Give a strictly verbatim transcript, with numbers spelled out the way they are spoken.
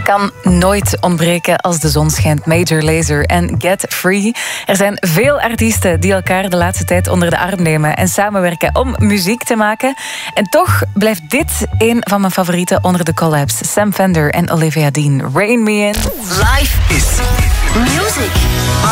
Kan nooit ontbreken als de zon schijnt. Major Lazer en Get Free. Er zijn veel artiesten die elkaar de laatste tijd onder de arm nemen en samenwerken om muziek te maken. En toch blijft dit een van mijn favorieten onder de collabs. Sam Fender en Olivia Dean. Rain Me In. Live is music.